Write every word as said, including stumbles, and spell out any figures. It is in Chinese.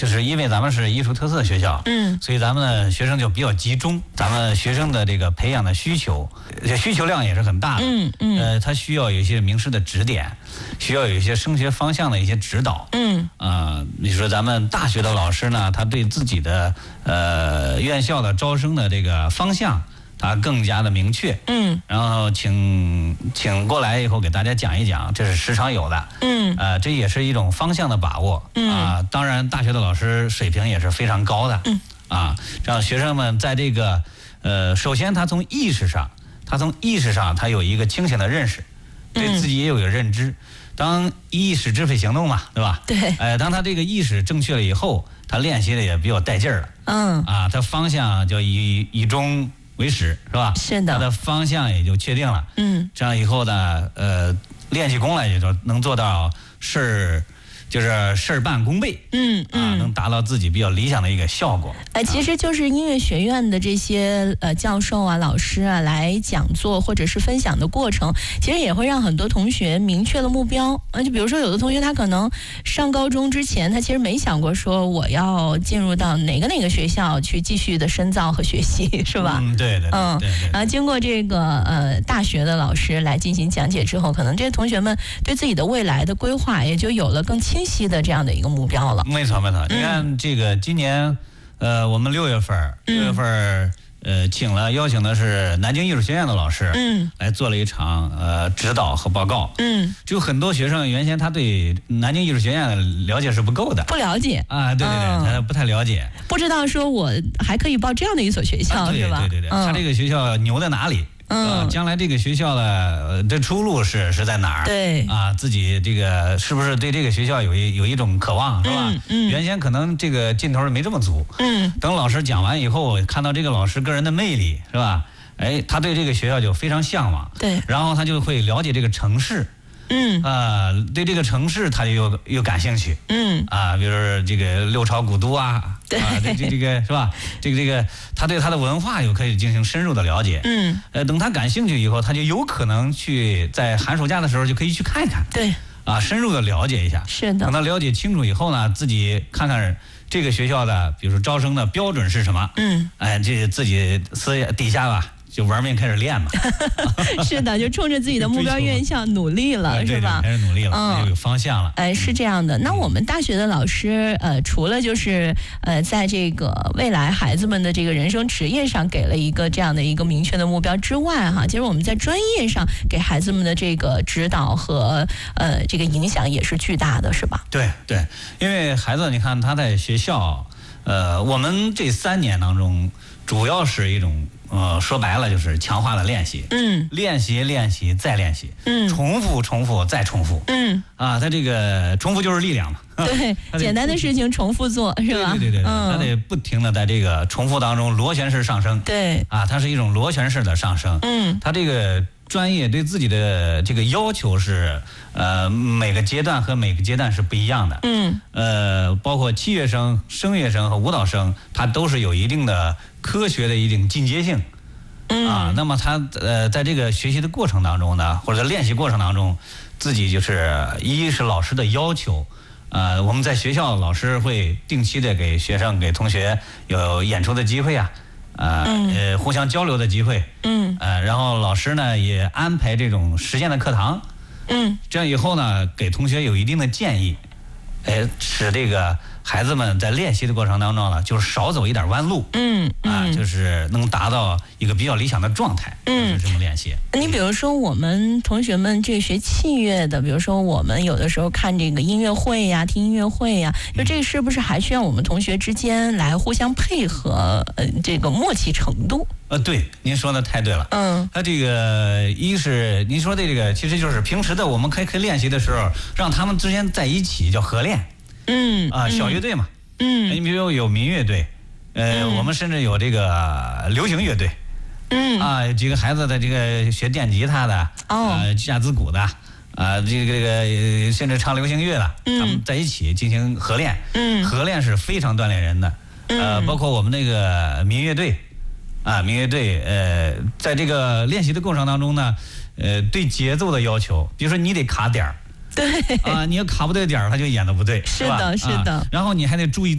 就是因为咱们是艺术特色学校， 嗯， 所以咱们的学生就比较集中，咱们学生的这个培养的需求，需求量也是很大的， 嗯嗯， 呃，他需要有一些名师的指点，需要有一些升学方向的一些指导， 嗯， 啊、呃，你说咱们大学的老师呢，他对自己的呃院校的招生的这个方向。它更加的明确， 嗯， 然后请请过来以后给大家讲一讲，这是时常有的， 嗯， 呃，这也是一种方向的把握， 嗯啊，当然大学的老师水平也是非常高的， 嗯， 啊，让学生们在这个呃，首先他从意识上，他从意识上他有一个清醒的认识，对自己也有一个认知，当意识支配行动嘛，对吧？ 对， 呃，当他这个意识正确了以后，他练习的也比较带劲儿了， 嗯， 啊，他方向就以以终为始，是吧？ 是的， 他的方向也就确定了。 嗯， 这样以后呢，呃，练起功来也就能做到事儿，就是事儿半功倍。 嗯嗯， 啊，能达到自己比较理想的一个效果。 呃，其实就是音乐学院的这些呃教授啊、老师啊来讲座或者是分享的过程，其实也会让很多同学明确了目标。呃，就比如说有的同学他可能上高中之前，他其实没想过说我要进入到哪个哪个学校去继续的深造和学习，是吧？ 嗯，对对对， 嗯， 对对对。 然后经过这个呃大学的老师来进行讲解之后，可能这些同学们对自己的未来的规划也就有了更清晰的这样的一个目标了。 没错没错， 嗯、 你看这个今年。呃，我们六月份，六月份，呃，请了邀请的是南京艺术学院的老师， 嗯， 来做了一场呃指导和报告， 嗯， 就很多学生原先他对南京艺术学院的了解是不够的， 不了解啊，对对对，嗯、他不太了解， 不知道说我还可以报这样的一所学校， 啊、 是吧？ 对对对对，嗯、他这个学校牛在哪里？ 嗯， 将来这个学校的的出路是是在哪儿？ 对啊，自己这个是不是对这个学校有一有一种渴望，是吧？ 嗯嗯。 原先可能这个劲头没这么足， 嗯。 等老师讲完以后，看到这个老师个人的魅力，是吧？哎，他对这个学校就非常向往。 对。 然后他就会了解这个城市。 嗯。 啊、呃，对这个城市他就又又感兴趣。 嗯。 啊，比如说这个六朝古都啊。 对， 啊，这这这个是吧？这个这个，他对他的文化又可以进行深入的了解。 嗯， 呃，等他感兴趣以后，他就有可能去在寒暑假的时候就可以去看一看。 对， 啊，深入的了解一下。 是的。 等他了解清楚以后呢，自己看看这个学校的，比如说招生的标准是什么。 嗯， 哎，这自己私底下吧。就玩命开始练嘛， 是的，就冲着自己的目标院校努力了， 对对是吧？ 开始努力了， 嗯， 有方向了。 哎，是这样的。那我们大学的老师，呃，除了就是呃，在这个未来孩子们的这个人生职业上给了一个这样的一个明确的目标之外，哈，其实我们在专业上给孩子们的这个指导和呃这个影响也是巨大的，是吧？ 对对，因为孩子，你看他在学校，呃，我们这三年当中，主要是一种。呃，说白了就是强化了练习， 嗯， 练习练习再练习， 嗯， 重复重复再重复， 嗯， 啊，他这个重复就是力量嘛， 对，简单的事情重复做是吧？ 对对对对， 嗯， 他得不停的在这个重复当中螺旋式上升， 对， 啊，它是一种螺旋式的上升， 嗯， 他这个专业对自己的这个要求是，呃，每个阶段和每个阶段是不一样的， 嗯， 呃，包括器乐生、声乐生和舞蹈生，它都是有一定的科学的一定进阶性。 嗯、 啊，那么他呃，在这个学习的过程当中呢，或者在练习过程当中，自己就是一是老师的要求，呃，我们在学校老师会定期的给学生、给同学有演出的机会啊，呃， 嗯、 呃，互相交流的机会， 嗯， 呃，然后老师呢也安排这种实践的课堂， 嗯， 这样以后呢，给同学有一定的建议，哎，使这个孩子们在练习的过程当中呢，就是少走一点弯路， 嗯，嗯啊，就是能达到一个比较理想的状态， 嗯， 就是这么练习。 你比如说我们同学们这个学器乐的，比如说我们有的时候看这个音乐会呀、听音乐会呀，就这个是不是还需要我们同学之间来互相配合，呃，这个默契程度？ 呃，对，您说的太对了。 嗯， 他这个一是您说的这个，其实就是平时的我们可以可以练习的时候，让他们之间在一起叫合练。 嗯啊，小乐队嘛。 嗯， 你比如有民乐队，呃， 嗯、 我们甚至有这个流行乐队。 嗯啊，几个孩子的这个学电吉他的， 哦， 呃，架子鼓的，啊，这个这个甚至唱流行乐的， 嗯、 他们在一起进行合练。 嗯， 合练是非常锻炼人的。呃， 嗯、 包括我们那个民乐队。啊，民乐队，呃，在这个练习的过程当中呢，呃，对节奏的要求，比如说你得卡点儿， 对， 啊，你要卡不对点儿，他就演的不对， 是的， 是吧？ 是的， 啊，然后你还得注意